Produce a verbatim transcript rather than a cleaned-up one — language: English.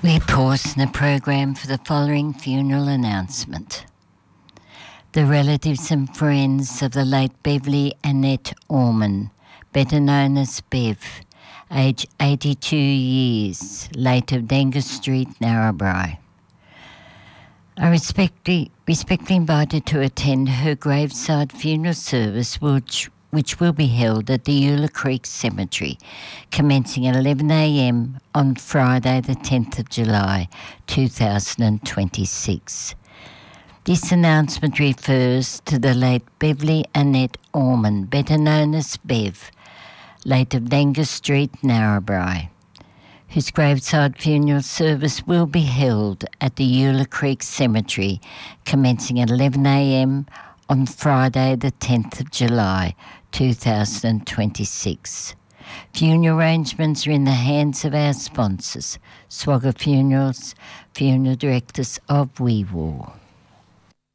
We pause the program for the following funeral announcement. The relatives and friends of the late Beverly Annette Orman, better known as Bev, aged eighty-two years, late of Denga Street, Narrabri, are respectfully, respectfully invited to attend her graveside funeral service, which which will be held at the Eula Creek Cemetery, commencing at eleven a m on Friday the tenth of July two thousand twenty-six. This announcement refers to the late Beverly Annette Orman, better known as Bev, late of Denga Street, Narrabri, whose graveside funeral service will be held at the Eula Creek Cemetery, commencing at eleven a m on Friday the tenth of July two thousand twenty-six. Funeral arrangements are in the hands of our sponsors, Swagger Funerals, funeral directors of Wee Waa.